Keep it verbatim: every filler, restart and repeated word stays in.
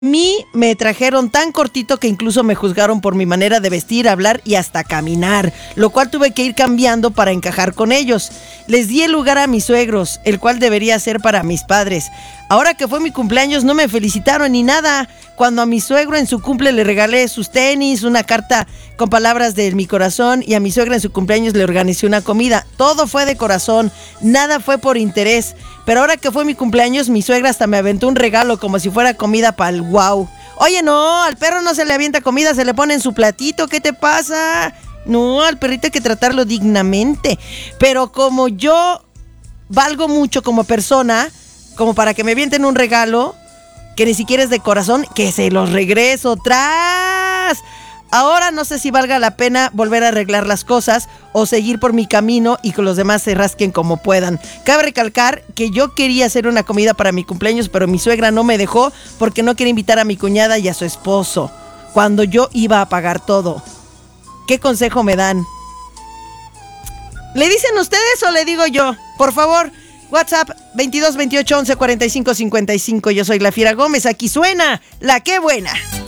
mí me trajeron tan cortito que incluso me juzgaron por mi manera de vestir, hablar y hasta caminar, lo cual tuve que ir cambiando para encajar con ellos. Les di el lugar a mis suegros, el cual debería ser para mis padres. Ahora que fue mi cumpleaños no me felicitaron ni nada. Cuando a mi suegro en su cumple le regalé sus tenis, una carta con palabras de mi corazón, y a mi suegra en su cumpleaños le organicé una comida. Todo fue de corazón, nada fue por interés. Pero ahora que fue mi cumpleaños, mi suegra hasta me aventó un regalo como si fuera comida para el guau. Oye, no, al perro no se le avienta comida, se le pone en su platito, ¿qué te pasa? No, al perrito hay que tratarlo dignamente. Pero como yo valgo mucho como persona, como para que me avienten un regalo que ni siquiera es de corazón, que se los regreso tras. Ahora no sé si valga la pena volver a arreglar las cosas o seguir por mi camino y que los demás se rasquen como puedan. Cabe recalcar que yo quería hacer una comida para mi cumpleaños, pero mi suegra no me dejó porque no quería invitar a mi cuñada y a su esposo, cuando yo iba a pagar todo. ¿Qué consejo me dan? ¿Le dicen ustedes o le digo yo? Por favor, WhatsApp veintidós veintiocho once cuarenta y cinco cincuenta y cinco. Yo soy La Fiera Gómez. Aquí suena La Qué Buena.